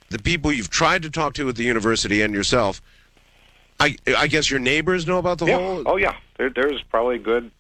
the people you've tried to talk to at the university and yourself, I guess your neighbors know about the hole? Oh, yeah. There's probably good...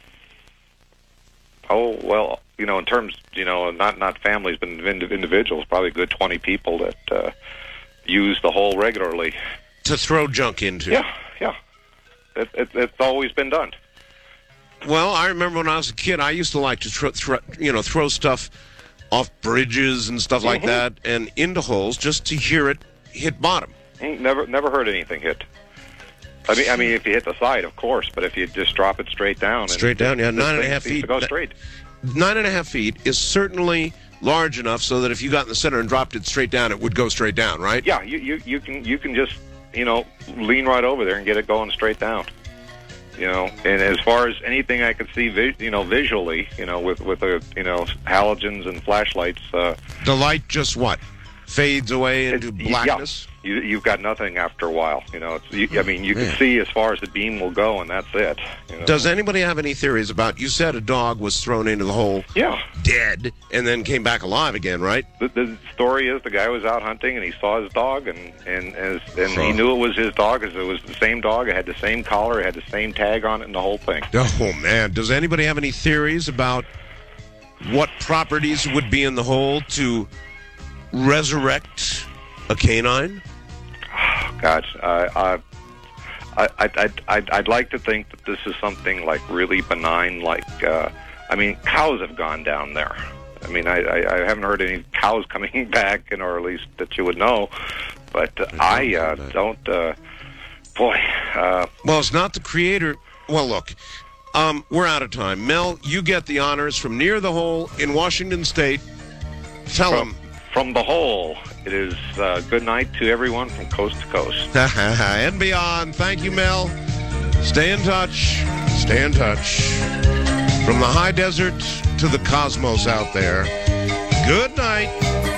Oh, well, in terms, not families, but individuals, probably a good 20 people that use the hole regularly. To throw junk into? Yeah. It's always been done. Well, I remember when I was a kid, I used to like to throw stuff off bridges and stuff like that and into holes just to hear it hit bottom. Never heard anything hit. I mean, if you hit the side, of course, but if you just drop it straight down... Straight down, yeah, 9.5 feet. To go straight. 9.5 feet is certainly large enough so that if you got in the center and dropped it straight down, it would go straight down, right? Yeah, you can just, lean right over there and get it going straight down. And as far as anything I could see, visually, with halogens and flashlights... the light just what? Fades away into blackness? Yeah. You've got nothing after a while. You can see as far as the beam will go, and that's it. Does anybody have any theories about, you said a dog was thrown into the hole dead and then came back alive again, right? The story is the guy was out hunting and he saw his dog and he knew it was his dog because it was the same dog. It had the same collar, it had the same tag on it and the whole thing. Oh, man. Does anybody have any theories about what properties would be in the hole to resurrect a canine? Gosh, I'd like to think that this is something like really benign. Like, cows have gone down there. I haven't heard any cows coming back, or at least that you would know. But I don't. Well, it's not the creator. Well, look, we're out of time. Mel, you get the honors from near the hole in Washington State. Tell them. From the hole, it is good night to everyone from coast to coast. And beyond. Thank you, Mel. Stay in touch. Stay in touch. From the high desert to the cosmos out there, good night.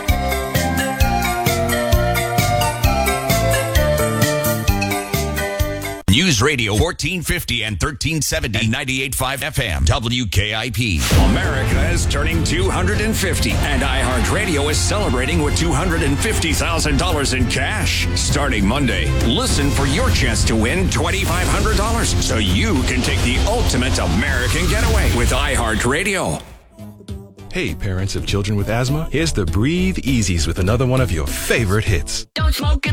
News Radio 1450 and 1370 and 98.5 FM WKIP. America is turning 250 and iHeartRadio is celebrating with $250,000 in cash. Starting Monday, listen for your chance to win $2,500 so you can take the ultimate American getaway with iHeartRadio. Hey, parents of children with asthma, here's the Breathe Easies with another one of your favorite hits. Don't smoke